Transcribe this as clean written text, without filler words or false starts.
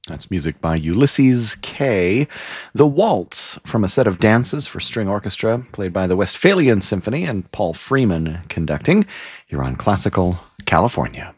That's music by Ulysses Kay. The Waltz, from a set of dances for string orchestra, played by the Westphalian Symphony and Paul Freeman conducting, here on Classical California.